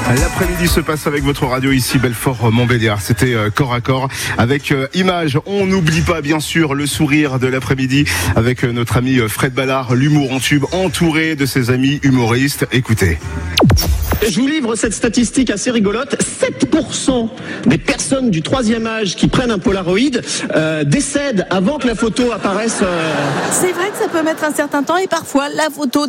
L'après-midi se passe avec votre radio ici, Belfort-Montbéliard. C'était corps à corps avec Images. On n'oublie pas, bien sûr, le sourire de l'après-midi avec notre ami Fred Ballard, l'humour en tube, entouré de ses amis humoristes. Écoutez. Je vous livre cette statistique assez rigolote. 7% des personnes du 3e âge qui prennent un Polaroid décèdent avant que la photo apparaisse. C'est vrai que ça peut mettre un certain temps et parfois la photo